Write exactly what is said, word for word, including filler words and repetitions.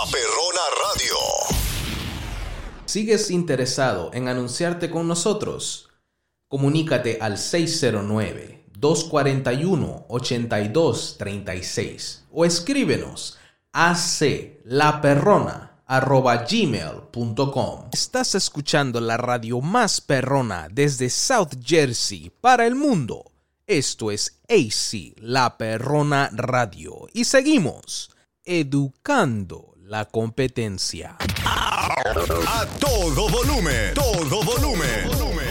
Perrona Radio. ¿Sigues interesado en anunciarte con nosotros? Comunícate al seis cero nueve, dos cuatro uno, ocho dos tres seis o escríbenos a aclaperrona arroba gmail punto com. Estás escuchando la radio más perrona desde South Jersey para el mundo. Esto es A C, La Perrona Radio. Y seguimos educando la competencia. A todo volumen, todo volumen.